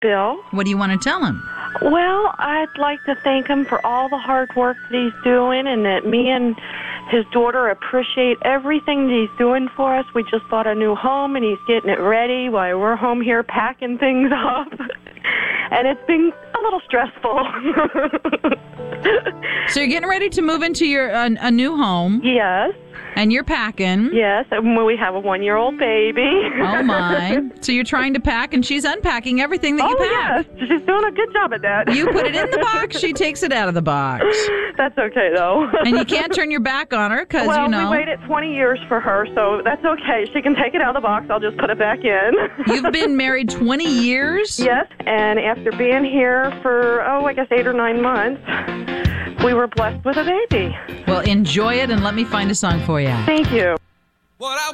Bill. What do you want to tell him? Well, I'd like to thank him for all the hard work that he's doing and that me and his daughter appreciate everything that he's doing for us. We just bought a new home, and he's getting it ready while we're home here packing things up. And it's been a little stressful. So you're getting ready to move into your a new home. Yes. And you're packing. Yes, and we have a 1-year-old baby. Oh, my. So you're trying to pack, and she's unpacking everything that you pack. Yes. She's doing a good job at that. You put it in the box, she takes it out of the box. That's okay, though. And you can't turn your back on her because, we waited 20 years for her, so that's okay. She can take it out of the box. I'll just put it back in. You've been married 20 years? Yes, and after being here for, 8 or 9 months, we were blessed with a baby. Well, enjoy it, and let me find a song for you. Thank you.